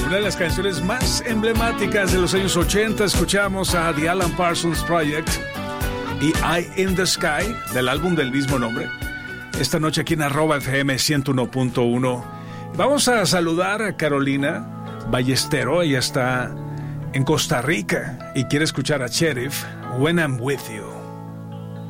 Una de las canciones más emblemáticas de los años 80. Escuchamos a The Alan Parsons Project y Eye in the Sky, del álbum del mismo nombre. Esta noche aquí en @FM 101.1. Vamos a saludar a Carolina Ballestero. Ella está en Costa Rica y quiere escuchar a Sheriff, When I'm With You.